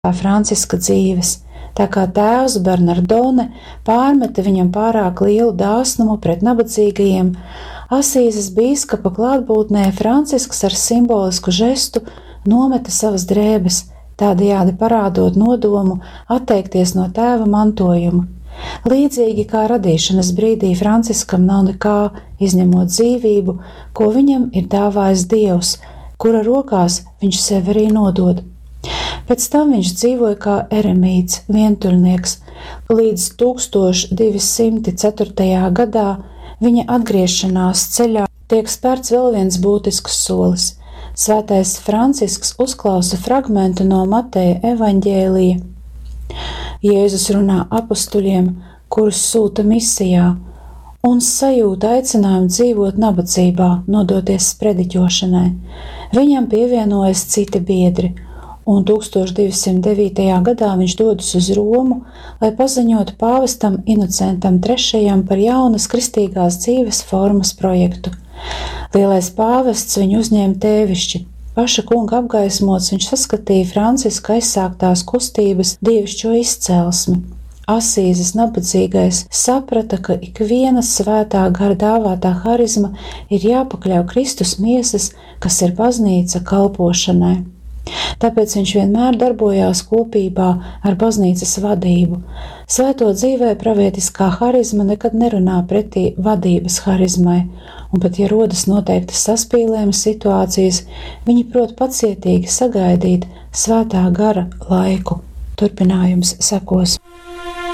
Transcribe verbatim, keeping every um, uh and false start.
Franciska dzīves, tā kā tēvs Bernardone pārmeta viņam pārāk lielu dāsnumu pret nabadzīgajiem, Asīzes bīskapa klātbūtnē Francisks ar simbolisku žestu nometa savas drēbes, tādējādi parādot nodomu atteikties no tēva mantojuma. Līdzīgi kā radīšanas brīdī Franciskam nav nekā, izņemot dzīvību, ko viņam ir dāvājis Dievs, kura rokās viņš sevi arī nodod. Pēc tam viņš dzīvoja kā eremīts, vientuļnieks, līdz tūkstoš divi simti ceturtajā gadā viņa atgriešanās ceļā tiek spērts vēl viens būtisks solis. Svētais Francisks uzklausa fragmentu no Mateja evaņģēlija. Jēzus runā apustuļiem, kurus sūta misijā, un sajūta aicinājumu dzīvot nabadzībā, nodoties sprediķošanai. Viņam pievienojas citi biedri, un tūkstoš divi simti devītajā gadā viņš dodas uz Romu, lai paziņotu pāvestam Inocentam trešajam par jaunas kristīgās dzīves formas projektu. Lielais pāvests viņu uzņēma tēvišķi. Paša kunga apgaismots viņš saskatīja Franciska aizsāktās kustības dievišķo izcelsmi. Asīzes nabadzīgais saprata, ka ikviena svētā gara dāvātā harizma ir jāpakļauj Kristus miesas, kas ir baznīca, kalpošanai. Tāpēc viņš vienmēr darbojās kopībā ar baznīcas vadību. Svēto dzīvē pravietiskā harizma nekad nerunā pretī vadības harizmai, un pat ja rodas noteiktas saspīlējumas situācijas, viņi prot pacietīgi sagaidīt svētā gara laiku. Turpinājums sekos.